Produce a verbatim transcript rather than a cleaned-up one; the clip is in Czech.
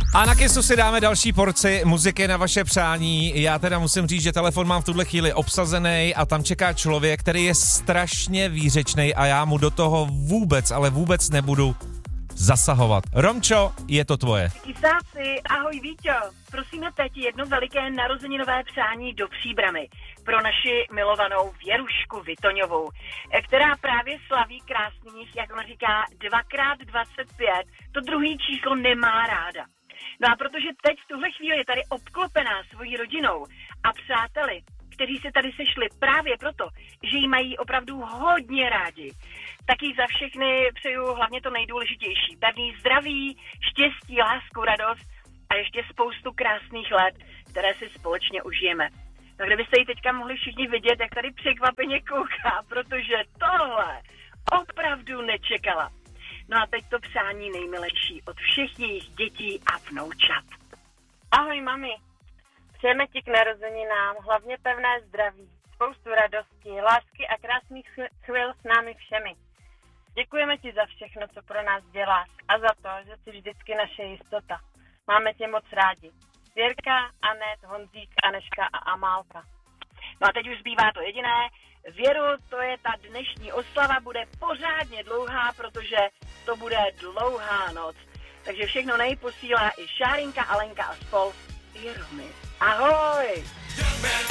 A na Kissu si dáme další porci muziky na vaše přání. Já teda musím říct, že telefon mám v tuhle chvíli obsazený a tam čeká člověk, který je strašně výřečnej a já mu do toho vůbec, ale vůbec nebudu zasahovat. Romčo, je to tvoje. Kysáci, ahoj Víťo. Prosíme teď jedno veliké narozeninové přání do Příbramy pro naši milovanou Věrušku Vitoňovou, která právě slaví krásných, jak ona říká, dvakrát dvacet pět. To druhý číslo nemá ráda. No a protože teď v tuhle chvíli je tady obklopená svojí rodinou a přáteli, kteří se tady sešli právě proto, že jí mají opravdu hodně rádi, tak jí za všechny přeju hlavně to nejdůležitější. Pevný zdraví, štěstí, lásku, radost a ještě spoustu krásných let, které si společně užijeme. Tak kdybyste ji teďka mohli všichni vidět, jak tady překvapeně kouká, protože tohle opravdu nečekala. No a teď to přání nejmilejší od všech jejich dětí a vnoučat. Ahoj mami, přejeme ti k narozeninám hlavně pevné zdraví, spoustu radosti, lásky a krásných chvil s námi všemi. Děkujeme ti za všechno, co pro nás děláš a za to, že jsi vždycky naše jistota. Máme tě moc rádi. Věrka, Anet, Honzík, Aneška a Amálka. No a teď už zbývá to jediné. Věru, to je ta dnešní oslava, bude pořádně dlouhá, protože to bude dlouhá noc. Takže všechno nejposílá i Šárinka, Alenka a spol. Věru mi. Ahoj!